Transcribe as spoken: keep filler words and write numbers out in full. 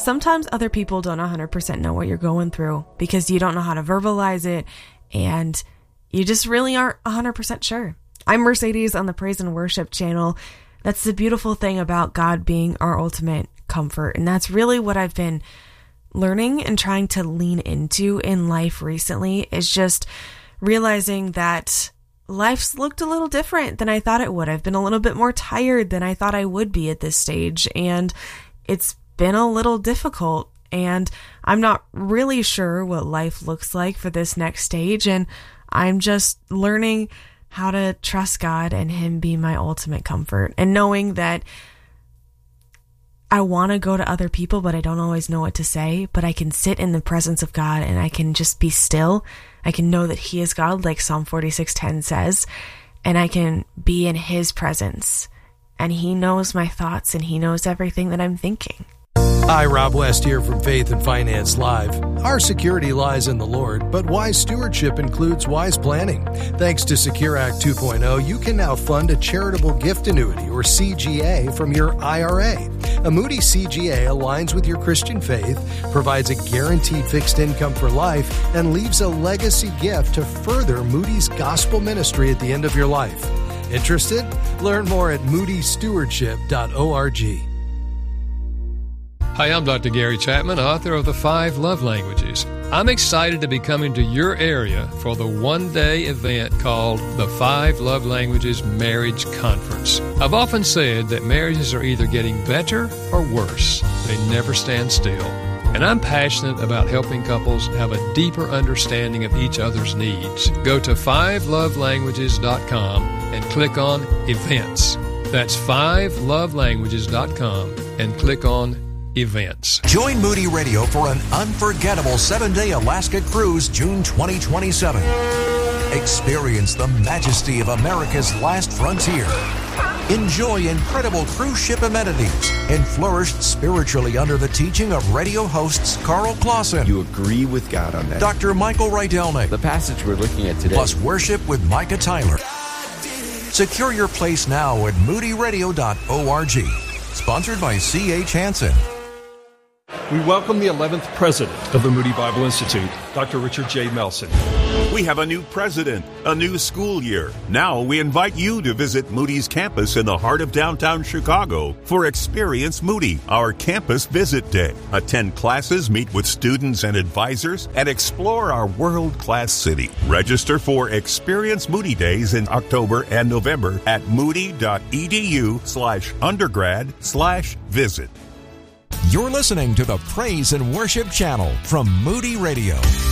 sometimes other people don't one hundred percent know what you're going through because you don't know how to verbalize it and you just really aren't one hundred percent sure. I'm Mercedes on the Praise and Worship channel. That's the beautiful thing about God being our ultimate comfort. And that's really what I've been learning and trying to lean into in life recently, is just realizing that life's looked a little different than I thought it would. I've been a little bit more tired than I thought I would be at this stage. And it's been a little difficult. And I'm not really sure what life looks like for this next stage. And I'm just learning how to trust God and Him be my ultimate comfort, and knowing that I want to go to other people, but I don't always know what to say, but I can sit in the presence of God and I can just be still. I can know that He is God, like Psalm forty-six ten says, and I can be in His presence, and He knows my thoughts and He knows everything that I'm thinking. Hi, Rob West here from Faith and Finance Live. Our security lies in the Lord, but wise stewardship includes wise planning. Thanks to Secure Act two point oh, you can now fund a charitable gift annuity, or C G A, from your I R A. A Moody C G A aligns with your Christian faith, provides a guaranteed fixed income for life, and leaves a legacy gift to further Moody's gospel ministry at the end of your life. Interested? Learn more at moody stewardship dot org. Hi, I'm Doctor Gary Chapman, author of The Five Love Languages. I'm excited to be coming to your area for the one-day event called the Five Love Languages Marriage Conference. I've often said that marriages are either getting better or worse. They never stand still. And I'm passionate about helping couples have a deeper understanding of each other's needs. Go to five love languages dot com and click on Events. That's five love languages dot com and click on Events. Join Moody Radio for an unforgettable seven-day Alaska cruise June twenty twenty-seven. Experience the majesty of America's last frontier. Enjoy incredible cruise ship amenities and flourish spiritually under the teaching of radio hosts Carl Clausen. You agree with God on that. Doctor Michael Rydelnik. The passage we're looking at today. Plus worship with Micah Tyler. Secure your place now at moody radio dot org. Sponsored by C H Hansen. We welcome the eleventh president of the Moody Bible Institute, Doctor Richard J. Melson. We have a new president, a new school year. Now we invite you to visit Moody's campus in the heart of downtown Chicago for Experience Moody, our campus visit day. Attend classes, meet with students and advisors, and explore our world-class city. Register for Experience Moody Days in October and November at moody.edu slash undergrad slash visit. You're listening to the Praise and Worship Channel from Moody Radio.